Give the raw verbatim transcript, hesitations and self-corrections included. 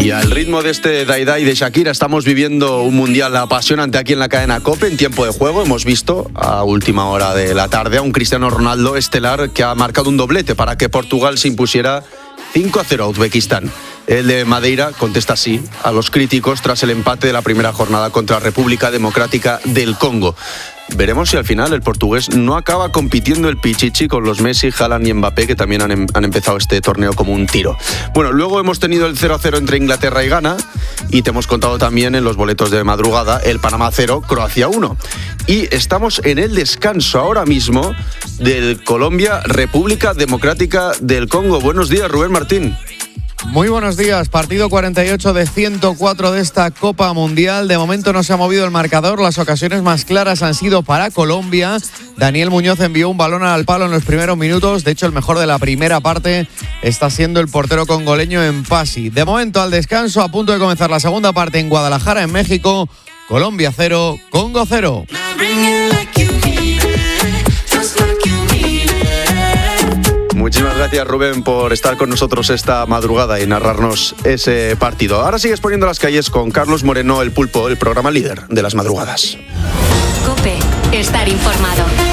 Y al ritmo de este Dai Dai de Shakira estamos viviendo un mundial apasionante aquí en la cadena COPE en tiempo de juego. Hemos visto a última hora de la tarde a un Cristiano Ronaldo estelar que ha marcado un doblete para que Portugal se impusiera cinco a cero a Uzbekistán. El de Madeira contesta así a los críticos tras el empate de la primera jornada contra República Democrática del Congo. Veremos si al final el portugués no acaba compitiendo el pichichi con los Messi, Haaland y Mbappé, que también han, em- han empezado este torneo como un tiro. Bueno, luego hemos tenido el cero a cero entre Inglaterra y Ghana y te hemos contado también en los boletos de madrugada el Panamá cero, Croacia uno. Y estamos en el descanso ahora mismo del Colombia, República Democrática del Congo. Buenos días, Rubén Martín. Muy buenos días, partido cuarenta y ocho de ciento cuatro de esta Copa Mundial. De momento no se ha movido el marcador, las ocasiones más claras han sido para Colombia. Daniel Muñoz envió un balón al palo en los primeros minutos, de hecho el mejor de la primera parte está siendo el portero congoleño Mpassi. De momento al descanso, a punto de comenzar la segunda parte en Guadalajara, en México. Colombia cero, Congo cero. Muchísimas gracias, Rubén, por estar con nosotros esta madrugada y narrarnos ese partido. Ahora sigues poniendo las calles con Carlos Moreno, el Pulpo, el programa líder de las madrugadas. COPE, estar informado.